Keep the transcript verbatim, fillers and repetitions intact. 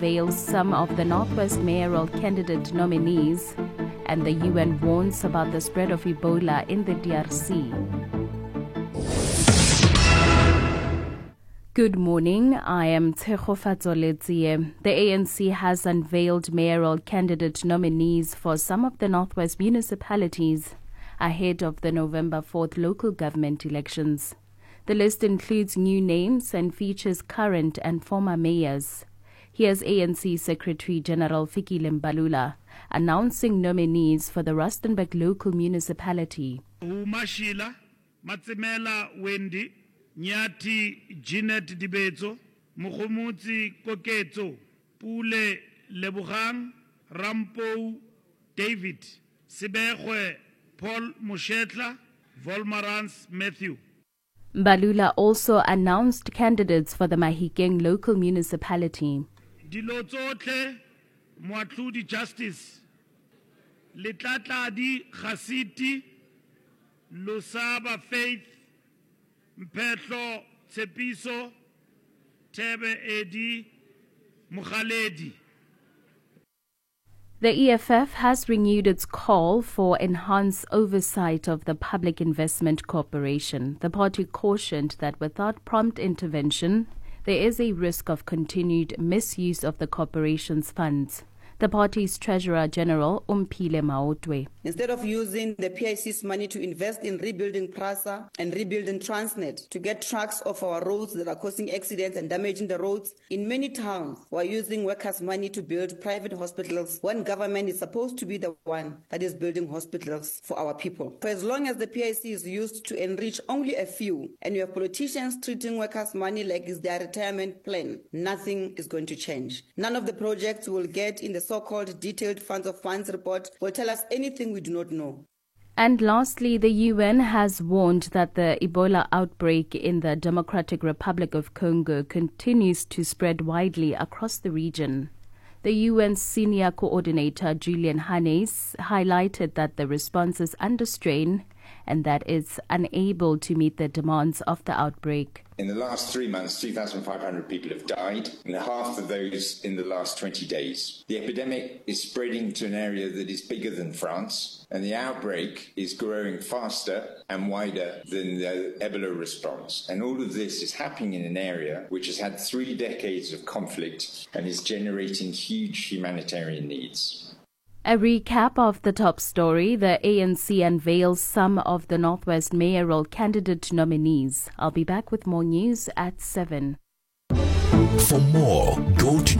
unveils some of the Northwest mayoral candidate nominees, and the U N warns about the spread of Ebola in the D R C. Good morning, I am Tshego Fatsoletsie. The A N C has unveiled mayoral candidate nominees for some of the Northwest municipalities ahead of the November fourth local government elections. The list includes new names and features current and former mayors. Here's A N C Secretary General Fikile Mbalula announcing nominees for the Rustenburg local municipality. Umashila, Matsemela Wendy, Nyati Jeanette Dibezo, Mukhumutsi Koketso, Pule Lebogang, Rampo David, Sibekwe Paul Mushetla, Volmarans Matthew. Mbalula also announced candidates for the Mahikeng local municipality. Dilotsotle Mwatludi Justice, Litlatladi Khasiti, Lusaba Faith, Mpetlo Tsepiso, Tebe Edi, Mukhaledi. The E F F has renewed its call for enhanced oversight of the Public Investment Corporation. The party cautioned that without prompt intervention, there is a risk of continued misuse of the corporation's funds. The party's Treasurer General, Umphile Maotwe. Instead of using the P I C's money to invest in rebuilding PRASA and rebuilding Transnet to get trucks off our roads that are causing accidents and damaging the roads, in many towns we're using workers' money to build private hospitals when government is supposed to be the one that is building hospitals for our people. For as long as the P I C is used to enrich only a few and you have politicians treating workers' money like it's their retirement plan, nothing is going to change. None of the projects will get in the so-called detailed funds of funds report will tell us anything we do not know. And lastly, the U N has warned that the Ebola outbreak in the Democratic Republic of Congo continues to spread widely across the region. The U N's senior coordinator, Julian Hannes, highlighted that the response is under strain and that it's unable to meet the demands of the outbreak. In the last three months, two thousand five hundred people have died, and half of those in the last twenty days. The epidemic is spreading to an area that is bigger than France, and the outbreak is growing faster and wider than the Ebola response. And all of this is happening in an area which has had three decades of conflict and is generating huge humanitarian needs. A recap of the top story: the A N C unveils some of the Northwest mayoral candidate nominees. I'll be back with more news at seven. For more, go to